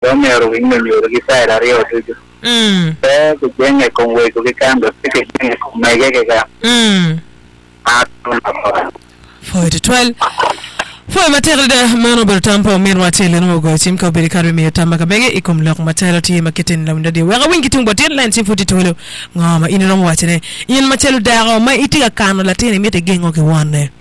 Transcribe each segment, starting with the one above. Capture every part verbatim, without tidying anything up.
Don't know in the new side area. Mm. There the gang a conway to the camp of picking my gaga. Mm. For the twelve. For Matilda, Manober Tampo, Mirwatil, and Ogo, Simco, Bericari, Tamakabege, Ecom Lock, Maternity, Marketing, Lamda, where are we getting what deadlines in forty two? Mama, in a watching it. In Matilda, my eating a can of Latin, meet a gang of one there.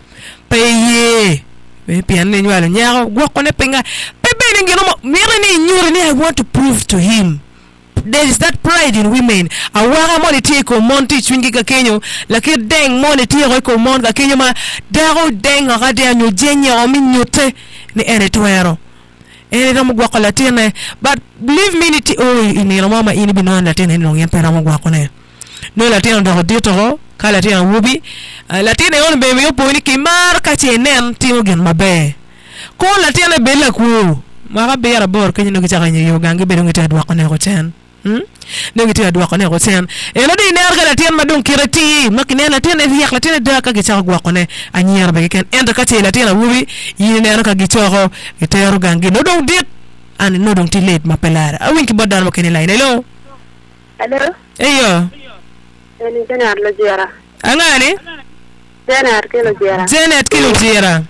Pay ye. Pian and Yaro, walk on a finger. Pepe, you know, Mirani, I want to prove to him. There is that pride in women. Awara money take o monty chwingi ka Kenyo, laki deng money take o mon ka Kenyo ma daro deng agade anyo jenya o minyote ni ene tuero. Ene na mugwa ko latine, but believe me ni ti oh ini mama ini bino latine ni nongyen pera mugwa ko ne. No latine ndo dito ho, ka latine wubi. Latine on be me yo poni ki mar ka chenen timo gen mabe. Ko latine bela ku. Maka be yara bor kenyo no kichaka nyo gangi be ngita dwa ko ne ko chen. Hmm? Nengiti adwa ko ne ko sen e no di ner gala tien madon kirati makine la tien e yak la tien da ka gicha gwa ko ne anyer be ken enda ka te la tien wubi yi ne ka gicha ko itero gangi no don dit an no don ti late mapelara a winki bodan mo ken line hello hello eyo eni jenar lo jera angani jenar ke lo jera jenet ke lo jera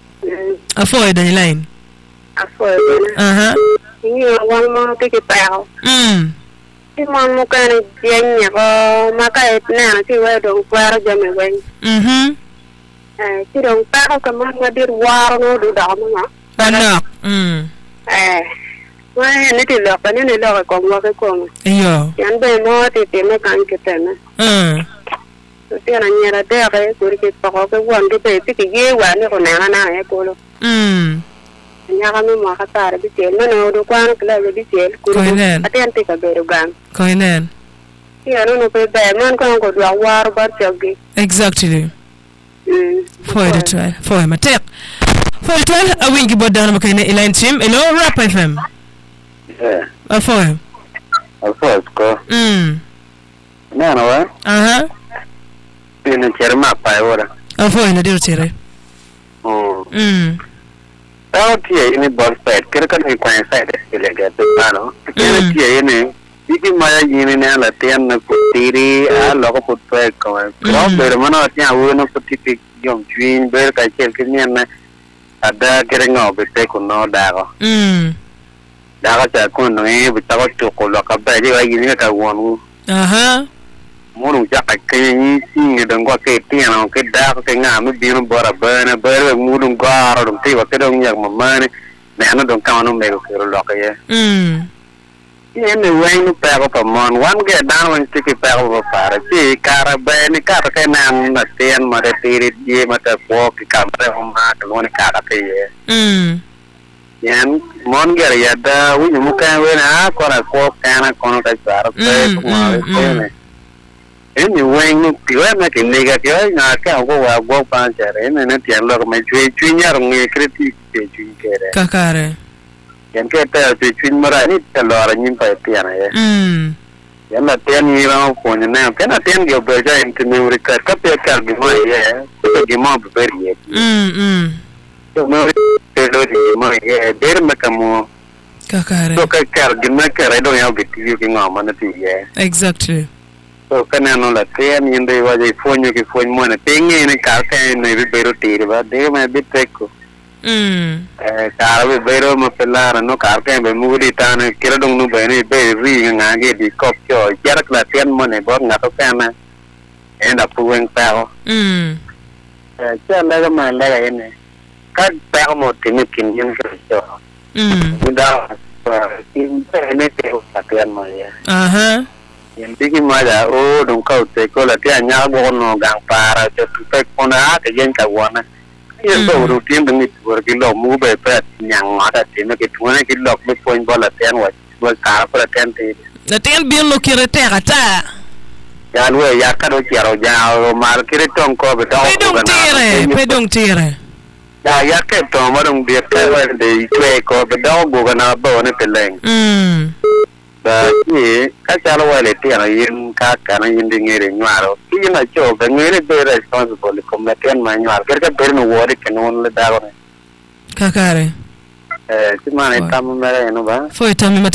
afo e dan line afo e aha ni wang mo ke ke pao mm ti mon mo ka ni jenya ko maka et na ti we don kwaro jame wen mhm eh ti don pa ko mo ngadir war no do da mo ma bana mm eh wa ne ti lo pa ne ne lo ko mo ke ko mo iyo yan be mo ti ti me kan ke tena mm ti na nyera de re ko ri ke pa ko ke won de pe ti ke ye wa ne ko na na e ko lo mm nyaka mi mo ka tare bi tel no no do kwan kla bi tel ku aten te ka beru gan koinen ya no no pe be man ko ko do war bar chagi exactly mm for the twelve for my tech for the twelve a winki bodan mo kayne line team hello rap fm Yeah. a for Of course, go. mm No, no, eh? aha In a chair map, I order. a for na dir chere Oh. mm Out here in the ball side, Kirkan side, like at the panel. Here in a Iki Maya Yin and Latian Putiri, a local put back. Crop the Manati, win of Pacific, young dream, Berk, I check in at the getting up, but they could know Dago. mm Daga couldn't without to call a bag, I get a one. aha Monu Jack, can you see it and go say, Tiano, get dark thing. I'm being bought a burn, a bird, wouldn't go out and pay what they don't get my money. Then I don't count on make a lock here. mm In the way to pack up a mon, one get down and stick a pack of a fire. See, Carabin, Caracan, a ten, mother, period, game at a walk, camera on mark, and one carapay. mm Yan, Monger, yada, we can win a corner, fork, and a corner, a anyway, no, you're making negative. I can't go a walk puncher, and then I look my junior and a critic. kakare And get a between Marani, a lot of new piano. mm You're not ten year old for the name. Can I tell you better into me? Cut up your car, give my yeah, give my very yet. mm mm So, no, my yeah, there make a more. kakare Look at car, give my car, I don't have it looking on money, yeah. exactly So, can I know that ten in the way they phone you can phone money thing in a car can maybe better tea, but they might be take. mm Car with better Mapella, no car can be moved it on a Kiradong no Benny, Bay, reading and get the cop joy, Jarak ten money, but not a family. End up pulling power. mm Tell like a man like any. Cut power more tinikin in the mm without in anything at ten money. aha In big mother, oh, don't go take all the Yabo no gang para just to take on a heart against a one. Yes, so routine the meat work below move a pet, young mother, to make it when I get locked with point ball at ten was was car for a ten days. na ten bien lo kire terra ta Yalway, Yakaro, Yaro, Yaro, Market, Tom Corbett, pedong tire pedong tire ya Yaket, Tom, I don't be a pet, they take off the dog, and a bone at the length. mm But Kachalo, in Kaka, in the Ring Maro, even a joke, and really be responsible to come back in manual. Get a burn of water can only down. kakare eh, si mana itamu mere no ba. Foi tammi